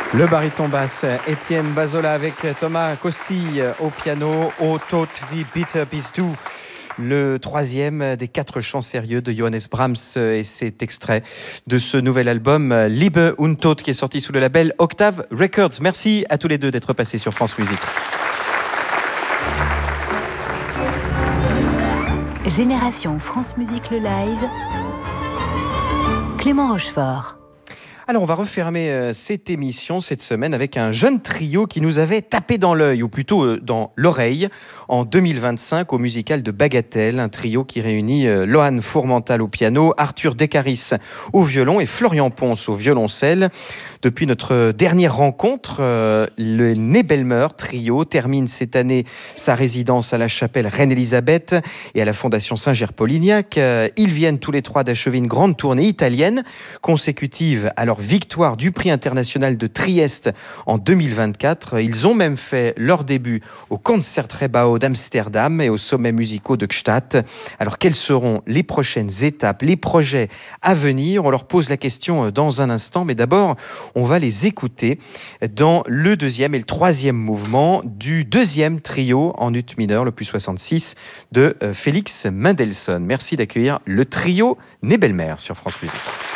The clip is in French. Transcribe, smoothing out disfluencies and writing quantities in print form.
Le baryton basse Étienne Bazola avec Thomas Costille au piano, Au Tod wie bitter bist du. Le troisième des 4 chants sérieux de Johannes Brahms, et c'est extrait de ce nouvel album Liebe und Tod qui est sorti sous le label Octave Records. Merci à tous les deux d'être passés sur France Musique. Génération France Musique le live, Clément Rochefort. Alors on va refermer cette émission cette semaine avec un jeune trio qui nous avait tapé dans l'œil, ou plutôt dans l'oreille, en 2025 au musical de Bagatelle, un trio qui réunit Lohan Fourmental au piano, Arthur Descaris au violon et Florian Ponce au violoncelle. Depuis notre dernière rencontre, le Nebelmer trio termine cette année sa résidence à la chapelle Reine-Élisabeth et à la Fondation Saint-Ger-Polignac. Ils viennent tous les trois d'achever une grande tournée italienne consécutive à leur victoire du prix international de Trieste en 2024. Ils ont même fait leur début au Concertgebouw d'Amsterdam et aux sommets musicaux de Gstaad. Alors quelles seront les prochaines étapes, les projets à venir? On leur pose la question dans un instant, mais d'abord on va les écouter dans le deuxième et le troisième mouvement du deuxième trio en ut mineur, le plus 66 de Félix Mendelssohn. Merci d'accueillir le trio Nebelmer sur France Musique.